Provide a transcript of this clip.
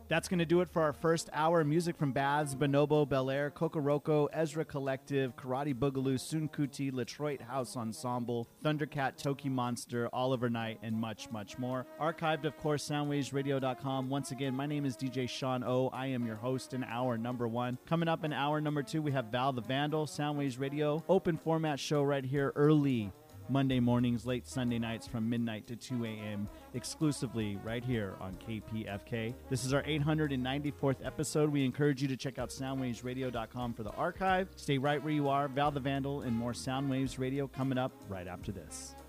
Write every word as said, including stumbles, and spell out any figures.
That's going to do it for our first hour. Music from Baths, Bonobo, Bel Air, Kokoroko, Ezra Collective, Karate Boogaloo, Sun Kuti, Latroit House Ensemble, Thundercat, Toki Monster, Oliver Knight, and much, much more. Archived, of course, soundwaves radio dot com. Once again, my name is D J Sean O. I am your host in hour number one. Coming up in hour number two, we have Val the Vandal, Soundwaves Radio, open format show right here early Monday mornings, late Sunday nights from midnight to two a.m. exclusively right here on K P F K. This is our eight hundred ninety-fourth episode. We encourage you to check out soundwaves radio dot com for the archive. Stay right where you are. Val the Vandal and more Soundwaves Radio coming up right after this.